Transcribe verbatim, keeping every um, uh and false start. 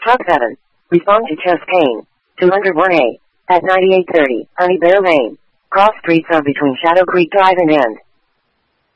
Truck seven. Respond to chest pain. two oh one A. At ninety-eight thirty, Honey Bear Lane. Cross streets are between Shadow Creek Drive and End.